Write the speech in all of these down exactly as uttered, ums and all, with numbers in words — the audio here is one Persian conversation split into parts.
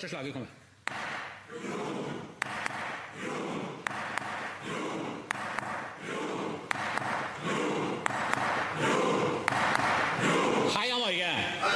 Första slaget kommer. Heia Norge!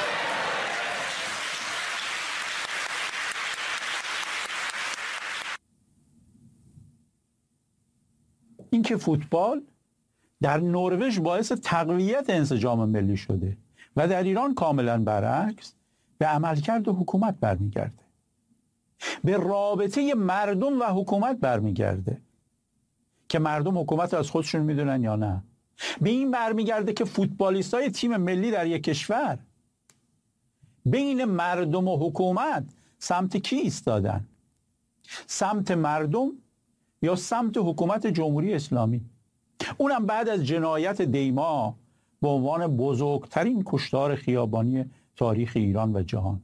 این که فوتبال در نروژ باعث تقویت انسجام ملی شده و در ایران کاملا برعکس به عملکرد حکومت برمیگرده، به رابطه مردم و حکومت برمیگرده که مردم حکومت رو از خودشون میدونن یا نه. به این برمیگرده که فوتبالیستای تیم ملی در یک کشور بین مردم و حکومت سمت کی ایستادن؟ سمت مردم یا سمت حکومت جمهوری اسلامی؟ اونم بعد از جنایت دیما به عنوان بزرگترین کشتار خیابانی تاریخ ایران و جهان.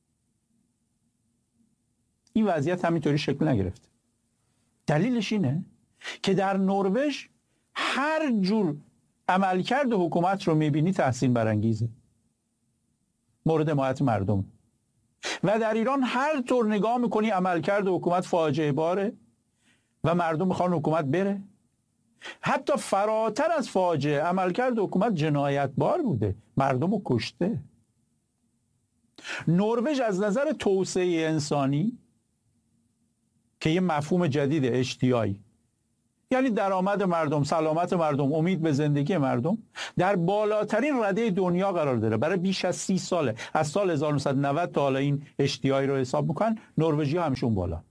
این وضعیت همینطوری شکل نگرفته. دلیلش اینه که در نروژ هر جور عملکرد حکومت رو میبینی تحسین برانگیزه، مورد حمایت مردم. و در ایران هر طور نگاه میکنی عملکرد حکومت فاجعه باره و مردم میخوان حکومت بره. حتی فراتر از فاجعه، عملکرد حکومت جنایتبار بوده، مردم رو کشته. نروژ از نظر توسعه انسانی که یه مفهوم جدید اشتیایی، یعنی درآمد مردم، سلامت مردم، امید به زندگی مردم، در بالاترین رده دنیا قرار داره. برای بیش از سی ساله، از سال هزار و نهصد و نود تا حالا این اشتیایی رو حساب میکنن، نروژی‌ها همشون بالا.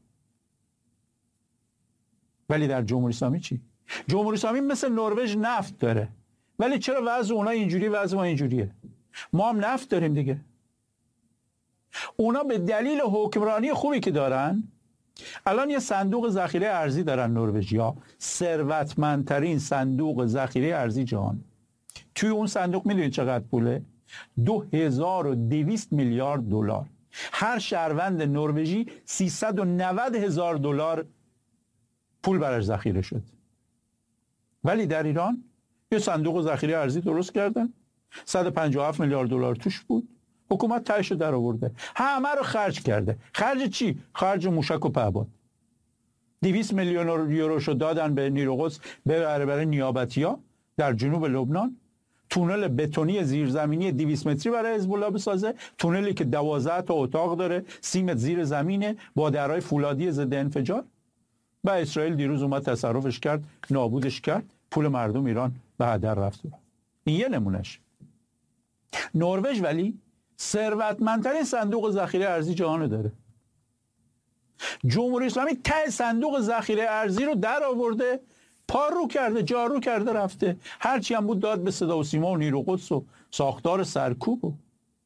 ولی در جمهوری اسلامی چی؟ جمهوری اسلامی مثل نروژ نفت داره، ولی چرا وضع اونا اینجوری وضع ما اینجوریه؟ ما هم نفت داریم دیگه. اونا به دلیل حکمرانی خوبی که دارن الان یه صندوق ذخیره ارزی دارن. نروژیا ثروتمندترین صندوق ذخیره ارزی جهان. توی اون صندوق میدونید چقدر پوله؟ دو هزار و دویست میلیارد دلار. هر شهروند نروژی سیصد و نود هزار دلار پول براش ذخیره شد. ولی در ایران یه صندوق ذخیره ارزی درست کردن، صد و پنجاه و هفت میلیارد دلار توش بود. حکومت تهش رو در آورده، همه رو خرج کرده. خرج چی؟ خرج موشک و پهپاد. دویست میلیون یوروشو دادن به نیروقدس برای برای نیابتی‌ها در جنوب لبنان. تونل بتونی زیرزمینی دویست متری برای حزب الله بسازه، تونلی که دوازده تا اتاق داره، سی متر زیر زمینه، با درهای فولادی ضد انفجار. و اسرائیل دیروز اومد تصرفش کرد، نابودش کرد، پول مردم ایران به هدر رفت. این یه نمونهش. نروژ ولی ثروتمندترین صندوق ذخیره ارزی جهان داره. جمهوری اسلامی ته صندوق ذخیره ارزی رو در آورده، پارو کرده، جارو کرده، رفته. هرچی هم بود داد به صدا و سیما و نیروقدس و ساختار سرکوب. و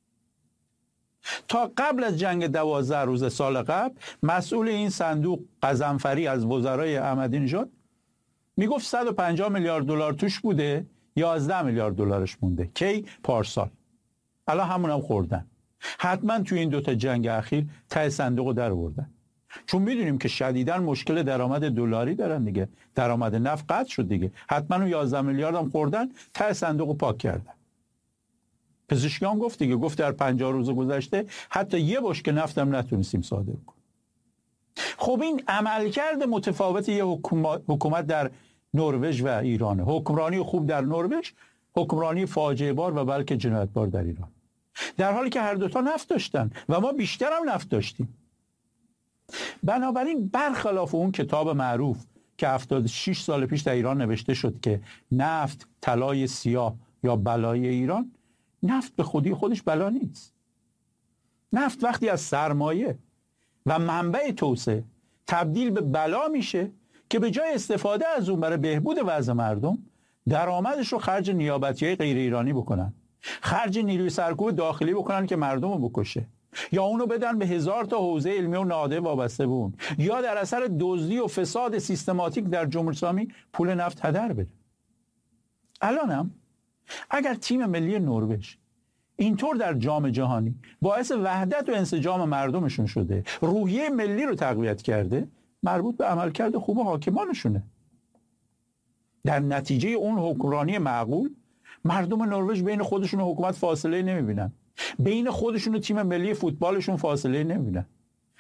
تا قبل از جنگ دوازده روز سال قبل مسئول این صندوق قزنفری از وزرای احمدی نژاد میگفت صد و پنجاه میلیارد دلار توش بوده، یازده میلیارد دلارش مونده. کی؟ پارسال. الان همون هم خوردن. حتما توی این دوتا جنگ اخیر ته صندوق رو در آوردن، چون میدونیم که شدیداً مشکل درآمد دلاری دارن دیگه. درآمد نفت قطع شد دیگه. حتما اون یازده میلیارد هم خوردن، ته صندوق رو پاک کردن. پزشکی هم گفت دیگه، گفت در پنجاه روز گذشته حتی یه بشکه نفت هم نتونستیم صادر کنیم. خب این عملکرد متفاوت یه حکومت در نروژ و ایرانه. حکمرانی خوب در نروژ، حکمرانی فاجعه بار و بلکه جنایتبار در ایران. در حالی که هر دوتا نفت داشتن و ما بیشتر هم نفت داشتیم. بنابراین برخلاف اون کتاب معروف که هفتاد و شش سال پیش در ایران نوشته شد که نفت طلای سیاه یا بلای ایران، نفت به خودی خودش بلا نیست. نفت وقتی از سرمایه و منبع توسعه تبدیل به بلا میشه که به جای استفاده از اون برای بهبود وضع مردم، درآمدش رو خرج نیابتی‌های غیر ایرانی بکنن، خرج نیروی سرکوب داخلی بکنن که مردم رو بکشه، یا اونو بدن به هزار تا حوزه علمی و نهادهای وابسته به اون، یا در اثر دزدی و فساد سیستماتیک در جمهوری اسلامی پول نفت هدر بره. الانم اگر تیم ملی نروژ اینطور در جام جهانی باعث وحدت و انسجام مردمشون شده، روحیه ملی رو تقویت کرده، مربوط به عملکرد خوب حاکمانشونه. در نتیجه اون حکمرانی معقول، مردم نروژ بین خودشون و حکومت فاصله نمیبینن، بین خودشون و تیم ملی فوتبالشون فاصله نمیبینن.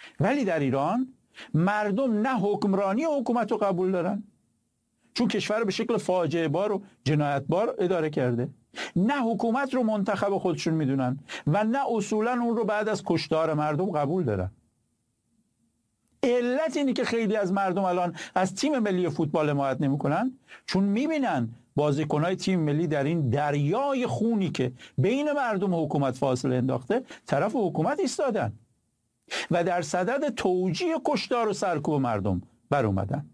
ولی در ایران مردم نه حکمرانی حکومت رو قبول دارن، چون کشور به شکل فاجعه بار و جنایت بار اداره کرده، نه حکومت رو منتخب خودشون میدونن و نه اصولا اون رو بعد از کشتار مردم قبول دارن. علت اینی که خیلی از مردم الان از تیم ملی فوتبال حمایت نمیکنن، چون میبینن بازیکنهای تیم ملی در این دریای خونی که بین مردم و حکومت فاصله انداخته طرف حکومت ایستادن و در صدد توجیه کشتار و سرکوب مردم بر اومدن.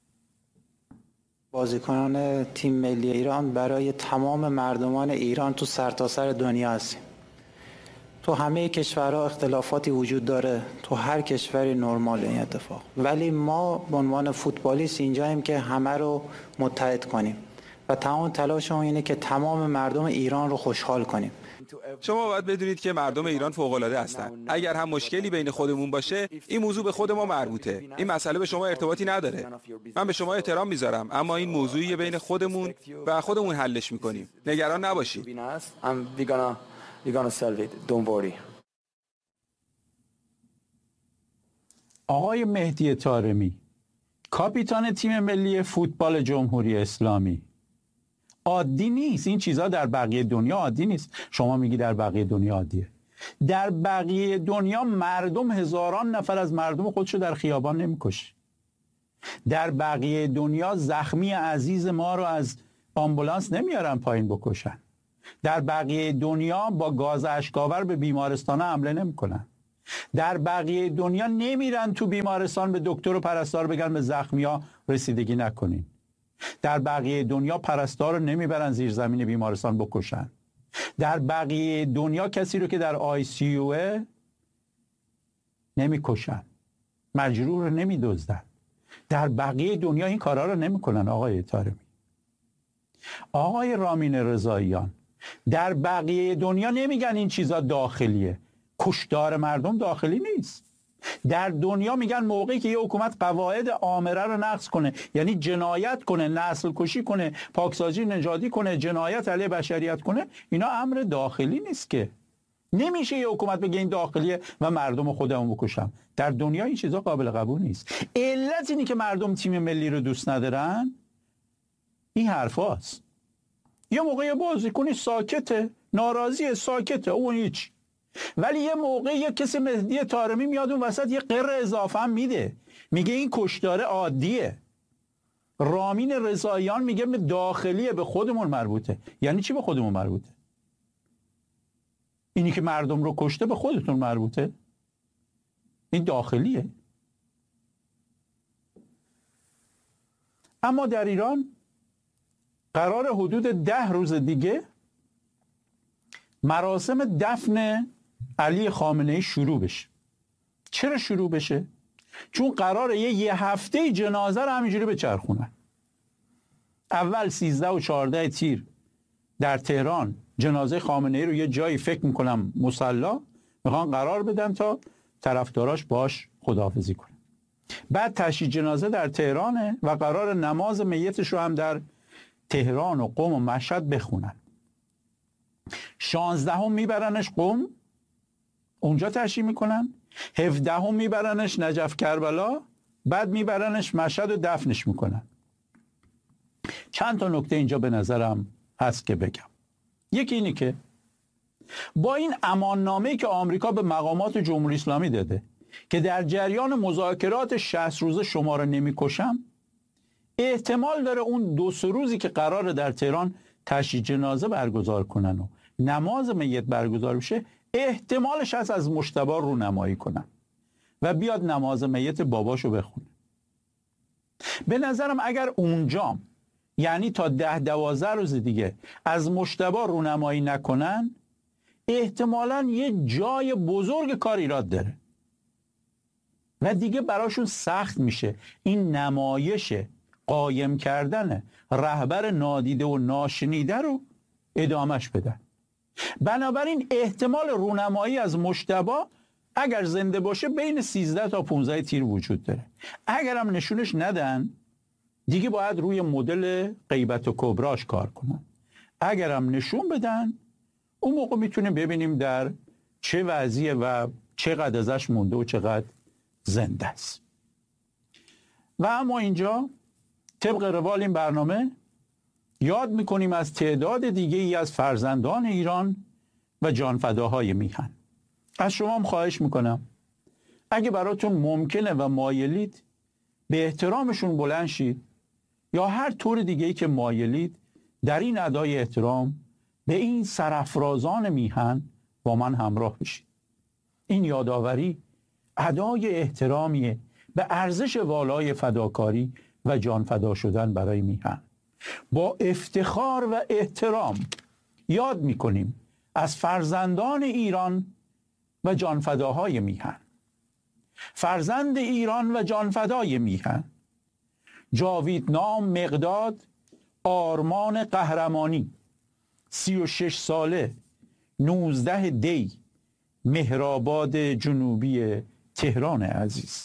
بازیکنان تیم ملی ایران برای تمام مردمان ایران تو سرتاسر دنیا هستیم. تو همه کشورها اختلافاتی وجود داره، تو هر کشوری نرمال این اتفاق، ولی ما به عنوان فوتبالیست اینجاییم که همه رو متحد کنیم و تمام تلاشمون اینه که تمام مردم ایران رو خوشحال کنیم. شما باید بدونید که مردم ایران فوق‌العاده هستند. اگر هم مشکلی بین خودمون باشه، این موضوع به خود ما مربوطه. این مسئله به شما ارتباطی نداره. من به شما احترام میذارم، اما این موضوعی بین خودمون و خودمون حلش میکنیم. نگران نباشید. آقای مهدی طارمی، کاپیتان تیم ملی فوتبال جمهوری اسلامی، عادی نیست. این چیزها در بقیه دنیا عادی نیست. شما میگی در بقیه دنیا عادیه. در بقیه دنیا مردم هزاران نفر از مردم خودشو در خیابان نمیکشه. در بقیه دنیا زخمی عزیز ما رو از آمبولانس نمیارن پایین بکشن. در بقیه دنیا با گاز اشک‌آور به بیمارستان حمله نمیکنن. در بقیه دنیا نمیرن تو بیمارستان به دکتر و پرستار بگن به زخمی‌ها رسیدگی نکنین. در بقیه دنیا پرستار رو نمیبرن زیر زمین بیمارستان بکشن. در بقیه دنیا کسی رو که در آی سی یو نمیکشن، مجروح رو نمیدزدن. در بقیه دنیا این کارا رو نمیکنن. آقای طارمی، آقای رامین رضاییان، در بقیه دنیا نمیگن این چیزا داخلیه. کشتار مردم داخلی نیست. در دنیا میگن موقعی که یه حکومت قواعد آمره رو نقض کنه، یعنی جنایت کنه، نسل کشی کنه، پاکسازی نژادی کنه، جنایت علیه بشریت کنه، اینا امر داخلی نیست که. نمیشه یه حکومت بگه این داخلیه و مردم خودمون بکشم. در دنیا این چیزا قابل قبول نیست. علت اینی که مردم تیم ملی رو دوست ندارن این حرفاست. یه موقع بازیکنی ساکته، ناراضیه، ساکته، اون هیچ. ولی یه موقع یه کسی مهدی طارمی میاد اون وسط یه قره اضافه هم میده، میگه این کشتار عادیه. رامین رضاییان میگه به داخلیه، به خودمون مربوطه. یعنی چی به خودمون مربوطه؟ اینی که مردم رو کشته به خودتون مربوطه؟ این داخلیه. اما در ایران قرار حدود ده روز دیگه مراسم دفن علی خامنه‌ای شروع بشه. چرا شروع بشه؟ چون قراره یه, یه هفته جنازه رو همینجوری بچرخونن. اول سیزده و چهارده تیر در تهران جنازه خامنه‌ای رو یه جایی فکر میکنم مصلا میخوان قرار بدن تا طرفداراش باش خداحافظی کنن. بعد تشییع جنازه در تهرانه و قرار نماز میتش رو هم در تهران و قم و مشهد بخونن. شانزدهم میبرنش قم، اونجا تشییع میکنن. هفدهم میبرنش نجف کربلا، بعد میبرنش مشهد و دفنش میکنن. چند تا نکته اینجا به نظرم هست که بگم. یکی اینی که با این اماننامه‌ای که آمریکا به مقامات جمهوری اسلامی داده که در جریان مذاکرات شصت روزه شما رو نمیکشم، احتمال داره اون دو سه روزی که قراره در تهران تشییع جنازه برگزار کنن و نماز میت برگزار بشه، احتمالش هست از مجتبی رو نمایی کنن و بیاد نماز میت باباشو بخونه. به نظرم اگر اونجا، یعنی تا ده دوازده روز دیگه، از مجتبی رونمایی نکنن، احتمالاً یه جای بزرگ کار ایراد داره و دیگه براشون سخت میشه این نمایش قایم کردن رهبر نادیده و ناشنیده رو ادامش بدن. بنابراین احتمال رونمایی از مجتبی اگر زنده باشه بین سیزده تا پانزده تیر وجود داره. اگر هم نشونش ندن دیگه باید روی مدل غیبت و کبراش کار کنن. اگر هم نشون بدن اون موقع میتونیم ببینیم در چه وضعیه و چقدر ازش مونده و چقدر زنده است. و اما اینجا طبق روال این برنامه یاد میکنیم از تعداد دیگه ای از فرزندان ایران و جانفداهای میهن. از شما هم خواهش میکنم اگه براتون ممکنه و مایلید به احترامشون بلند شید یا هر طور دیگه ای که مایلید در این ادای احترام به این سرافرازان میهن با من همراه بشید. این یادآوری ادای احترامیه به ارزش والای فداکاری و جان فدا شدن برای میهن. با افتخار و احترام یاد میکنیم از فرزندان ایران و جانفداهای میهن. فرزند ایران و جانفدای میهن: جاویدنام مقداد آرمان قهرمانی، سی و شش ساله، نوزده دی، مهرآباد جنوبی تهران عزیز.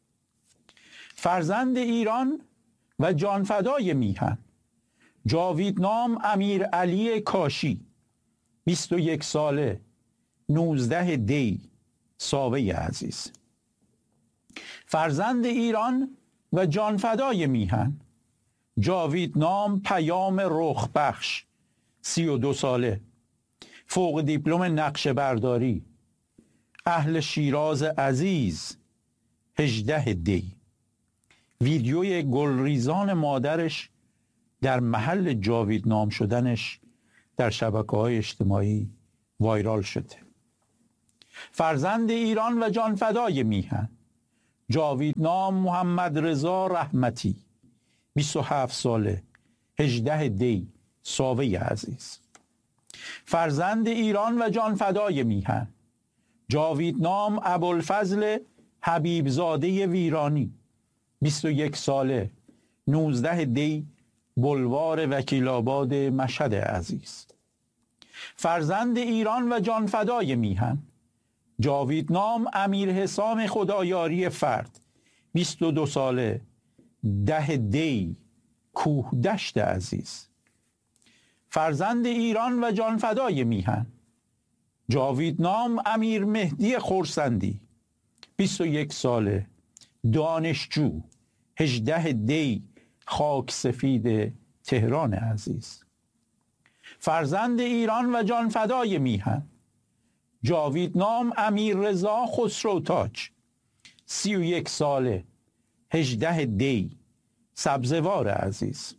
فرزند ایران و جانفدای میهن: جاویدنام امیر علی کاشی، بیست و یک ساله، نوزده دی، ساوه عزیز. فرزند ایران و جانفدای میهن: جاویدنام پیام رخبخش، سی و دو ساله، فوق دیپلم نقشه برداری، اهل شیراز عزیز، هجده دی. ویدیوی گلریزان مادرش در محل جاویدنام شدنش در شبکه‌های اجتماعی وایرال شده. فرزند ایران و جانفدای میهن: جاویدنام محمد رضا رحمتی، بیست و هفت ساله، هجده دی، ساوه عزیز. فرزند ایران و جانفدای میهن: جاویدنام ابوالفضل حبیبزاده ویرانی، بیست و یک ساله، نوزده دی، بلوار وکیل‌آباد مشهد عزیز. فرزند ایران و جانفدای میهن: جاویدنام امیر حسام خدایاری فرد، بیست و دو ساله، ده دی، کوه دشت عزیز. فرزند ایران و جانفدای میهن: جاویدنام امیر مهدی خرسندی، بیست و یک ساله، دانشجو، هجده دی، خاک سفید تهران عزیز. فرزند ایران و جانفدای میهن: جاویدنام امیر رضا خسروتاج، سی و یک ساله، هجده دی، سبزوار عزیز.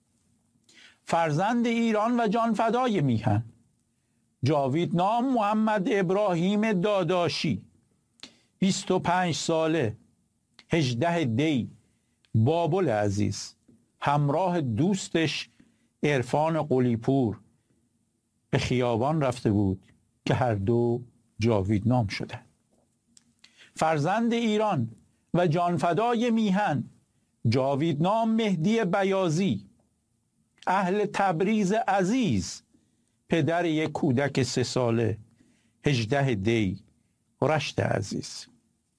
فرزند ایران و جانفدای میهن: جاویدنام محمد ابراهیم داداشی، بیست و پنج ساله، هجده دی، بابل عزیز، همراه دوستش عرفان قلیپور به خیابان رفته بود که هر دو جاویدنام شدند. فرزند ایران و جانفدای میهن: جاویدنام مهدی بیازی، اهل تبریز عزیز، پدر یک کودک سه ساله، هجده دی، رشت عزیز.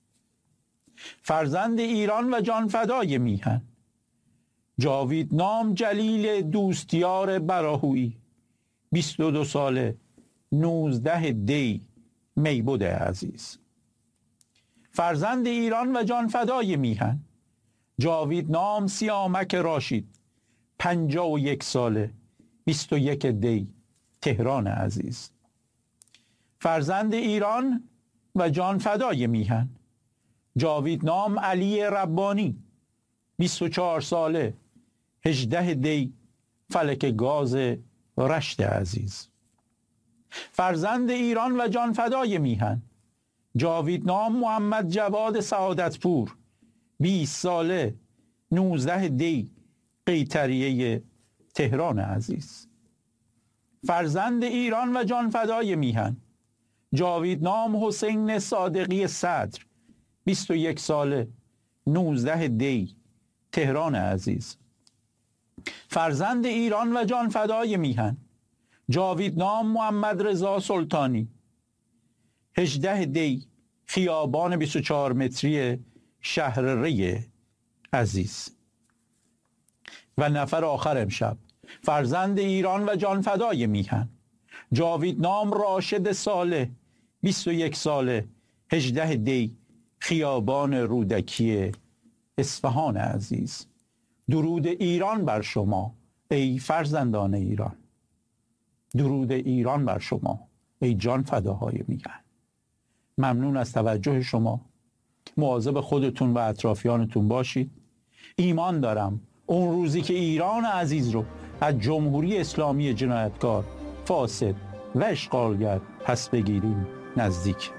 فرزند ایران و جانفدای میهن: جاویدنام جلیل دوستیار براهویی، بیست و دو ساله، نوزده دی، میبود عزیز. فرزند ایران و جانفدای میهن: جاویدنام سیامک راشید، پنجاه و یک ساله، بیست و یک دی، تهران عزیز. فرزند ایران و جانفدای میهن: جاویدنام علی ربانی، بیست و چهار ساله، هجده دی، فلک گاز رشت عزیز. فرزند ایران و جانفدای میهن: جاویدنام محمد جواد سعادتپور، بیست ساله، نوزده دی، قیطریه تهران عزیز. فرزند ایران و جانفدای میهن: جاویدنام حسین صادقی صدر، بیست و یک ساله، نوزده دی، تهران عزیز. فرزند ایران و جانفدای میهن: جاویدنام محمد رضا سلطانی، هجده دی، خیابان بیست و چهار متری شهر ری عزیز. و نفر آخر امشب: فرزند ایران و جانفدای میهن: جاویدنام راشد صالح، بیست و یک ساله، هجده دی، خیابان رودکی اصفهان عزیز. درود ایران بر شما ای فرزندان ایران. درود ایران بر شما ای جان فداهای میهن. ممنون از توجه شما. مواظب خودتون و اطرافیانتون باشید. ایمان دارم اون روزی که ایران عزیز رو از جمهوری اسلامی جنایتکار، فاسد و اشغالگر پس بگیریم نزدیک.